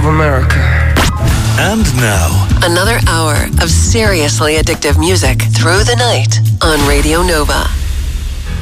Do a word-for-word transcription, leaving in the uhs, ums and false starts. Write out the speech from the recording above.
America. And now, another hour of seriously addictive music through the night on Radio Nova.